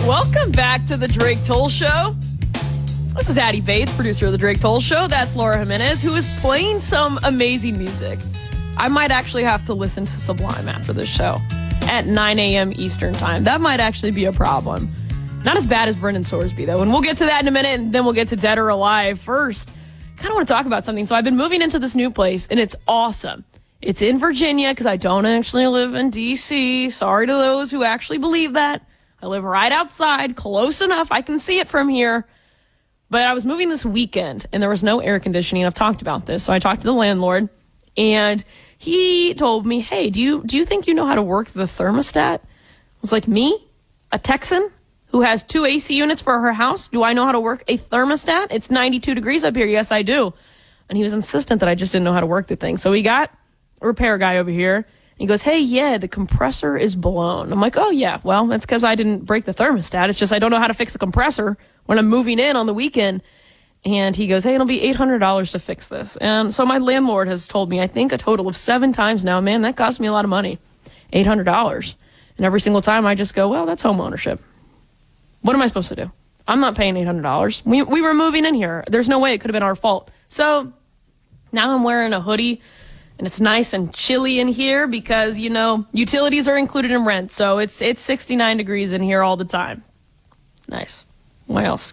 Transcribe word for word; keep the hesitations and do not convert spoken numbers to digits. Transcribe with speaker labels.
Speaker 1: Welcome back to the Drake Toll Show. This is Addie Bates, producer of the Drake Toll Show. That's Laura Jimenez, who is playing some amazing music. I might actually have to listen to Sublime after this show at nine a.m. Eastern time. That might actually be a problem. Not as bad as Brendan Sorsby, though. And we'll get to that in a minute, and then we'll get to Dead or Alive. First, kind of want to talk about something. So I've been moving into this new place, and it's awesome. It's in Virginia, because I don't actually live in D C Sorry to those who actually believe that. I live right outside, close enough. I can see it from here. But I was moving this weekend, and there was no air conditioning. I've talked about this. So I talked to the landlord, and he told me, hey, do you do you think you know how to work the thermostat? I was like, me? A Texan who has two A C units for her house? Do I know how to work a thermostat? It's ninety-two degrees up here. Yes, I do. And he was insistent that I just didn't know how to work the thing. So we got a repair guy over here. He goes, hey, yeah, the compressor is blown. I'm like, oh, yeah, well, that's because I didn't break the thermostat. It's just I don't know how to fix the compressor when I'm moving in on the weekend. And he goes, hey, it'll be eight hundred dollars to fix this. And so my landlord has told me, I think a total of seven times now, man, that cost me a lot of money, eight hundred dollars. And every single time I just go, well, that's home ownership. What am I supposed to do? I'm not paying eight hundred dollars. We, we were moving in here. There's no way it could have been our fault. So now I'm wearing a hoodie. And it's nice and chilly in here because, you know, utilities are included in rent. So it's it's sixty-nine degrees in here all the time. Nice. What else